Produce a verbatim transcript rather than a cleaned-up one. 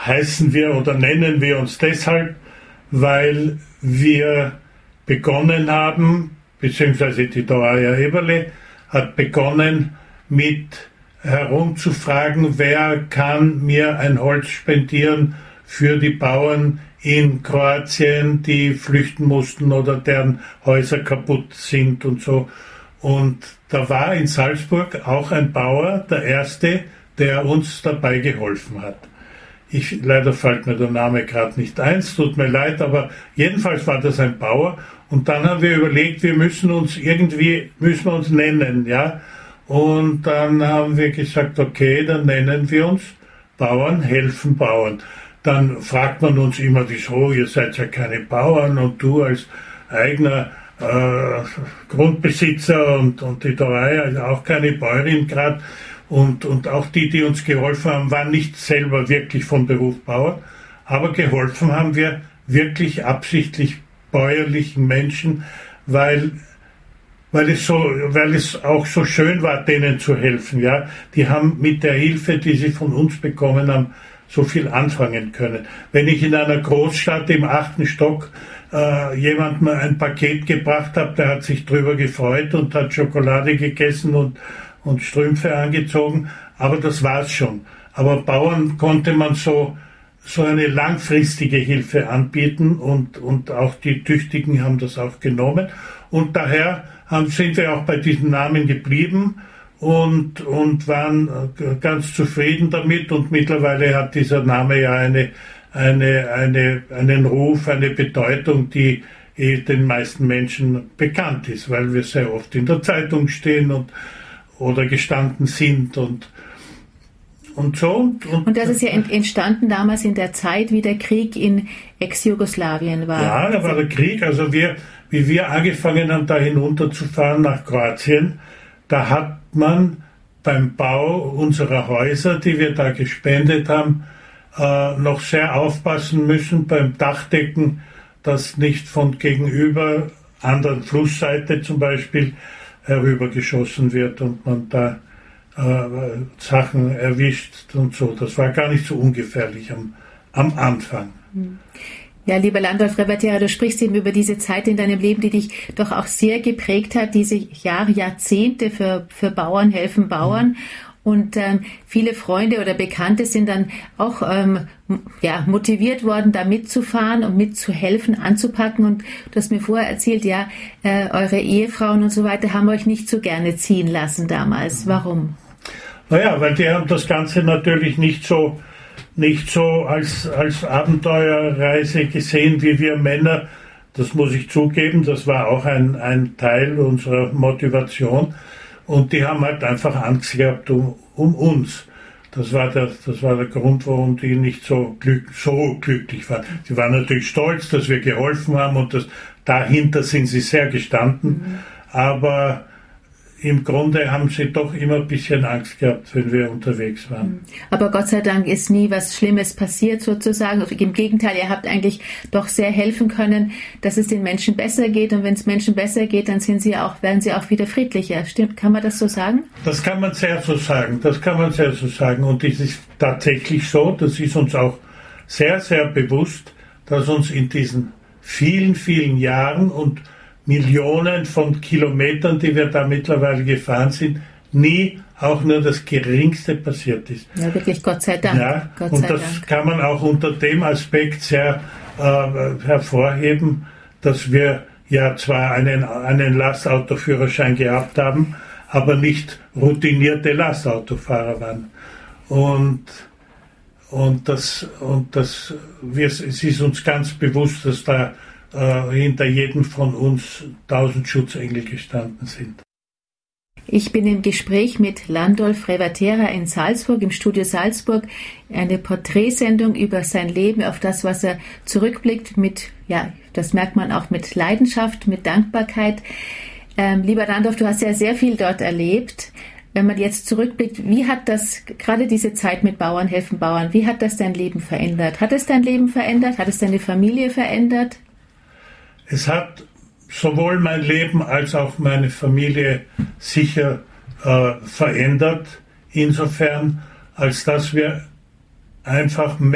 heißen wir oder nennen wir uns deshalb, weil wir begonnen haben, beziehungsweise die Toraja Eberle hat begonnen mit herumzufragen, wer kann mir ein Holz spendieren für die Bauern in Kroatien, die flüchten mussten oder deren Häuser kaputt sind und so. Und da war in Salzburg auch ein Bauer, der erste, der uns dabei geholfen hat. Ich, leider fällt mir der Name gerade nicht ein, es tut mir leid, aber jedenfalls war das ein Bauer. Und dann haben wir überlegt, wir müssen uns irgendwie, müssen wir uns nennen, ja. Und dann haben wir gesagt, okay, dann nennen wir uns Bauern helfen Bauern. Dann fragt man uns immer, wieso, ihr seid ja keine Bauern und du als eigener äh, Grundbesitzer und, und die Toraja ist auch keine Bäuerin gerade. Und, und auch die, die uns geholfen haben, waren nicht selber wirklich von Beruf Bauer, aber geholfen haben wir wirklich absichtlich bäuerlichen Menschen, weil, weil es so, weil es auch so schön war, denen zu helfen, ja. Die haben mit der Hilfe, die sie von uns bekommen haben, so viel anfangen können. Wenn ich in einer Großstadt im achten Stock äh, jemandem ein Paket gebracht habe, der hat sich drüber gefreut und hat Schokolade gegessen und und Strümpfe angezogen, aber das war's schon. Aber Bauern konnte man so, so eine langfristige Hilfe anbieten und, und auch die Tüchtigen haben das auch genommen. Und daher haben, sind wir auch bei diesem Namen geblieben und, und waren ganz zufrieden damit. Und mittlerweile hat dieser Name ja eine, eine, eine, einen Ruf, eine Bedeutung, die den meisten Menschen bekannt ist, weil wir sehr oft in der Zeitung stehen und oder gestanden sind und, und so. Und, und das ist ja entstanden damals in der Zeit, wie der Krieg in Ex-Jugoslawien war. Ja, da war der Krieg. Also wir, wie wir angefangen haben, da hinunterzufahren nach Kroatien, da hat man beim Bau unserer Häuser, die wir da gespendet haben, äh, noch sehr aufpassen müssen beim Dachdecken, dass nicht von gegenüber, anderen Flussseite zum Beispiel, herübergeschossen wird und man da äh, Sachen erwischt und so. Das war gar nicht so ungefährlich am, am Anfang. Ja, lieber Landolf Revertera, du sprichst eben über diese Zeit in deinem Leben, die dich doch auch sehr geprägt hat, diese Jahre, Jahrzehnte für, für Bauern helfen Bauern. Mhm. Und ähm, viele Freunde oder Bekannte sind dann auch ähm, ja, motiviert worden, da mitzufahren und mitzuhelfen, anzupacken. Und du hast mir vorher erzählt, ja, äh, eure Ehefrauen und so weiter haben euch nicht so gerne ziehen lassen damals. Warum? Naja, weil die haben das Ganze natürlich nicht so, nicht so als, als Abenteuerreise gesehen wie wir Männer. Das muss ich zugeben, das war auch ein, ein Teil unserer Motivation. Und die haben halt einfach Angst gehabt um, um uns. Das war, der, das war der Grund, warum die nicht so, glück, so glücklich waren. Sie waren natürlich stolz, dass wir geholfen haben und das, dahinter sind sie sehr gestanden. Mhm. Aber im Grunde haben sie doch immer ein bisschen Angst gehabt, wenn wir unterwegs waren. Aber Gott sei Dank ist nie was Schlimmes passiert sozusagen. Im Gegenteil, ihr habt eigentlich doch sehr helfen können, dass es den Menschen besser geht. Und wenn es Menschen besser geht, dann sind sie auch, werden sie auch wieder friedlicher. Stimmt, kann man das so sagen? Das kann man sehr so sagen. Das kann man sehr so sagen. Und es ist tatsächlich so, das ist uns auch sehr, sehr bewusst, dass uns in diesen vielen, vielen Jahren und Millionen von Kilometern, die wir da mittlerweile gefahren sind, nie auch nur das Geringste passiert ist. Ja, wirklich, Gott sei Dank. Ja, Gott und sei das Dank. kann man auch unter dem Aspekt sehr äh, hervorheben, dass wir ja zwar einen, einen Lastautoführerschein gehabt haben, aber nicht routinierte Lastautofahrer waren. Und, und, das, und das, wir, es ist uns ganz bewusst, dass da Uh, hinter jedem von uns tausend Schutzengel gestanden sind. Ich bin im Gespräch mit Landolf Revertera in Salzburg, im Studio Salzburg, eine Porträtsendung über sein Leben, auf das, was er zurückblickt, mit, ja, das merkt man auch mit Leidenschaft, mit Dankbarkeit. Ähm, lieber Landolf, du hast ja sehr viel dort erlebt. Wenn man jetzt zurückblickt, wie hat das, gerade diese Zeit mit Bauern helfen Bauern, wie hat das dein Leben verändert? Hat es dein Leben verändert? Hat es deine Familie verändert? Es hat sowohl mein Leben als auch meine Familie sicher äh, verändert, insofern, als dass wir einfach